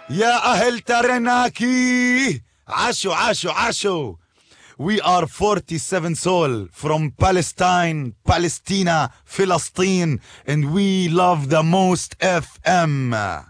يا أهل ترناكي عاشوا عاشوا عاشوا. We are 47 Soul from Palestine, Palestina, Philistine, and we love the most FM.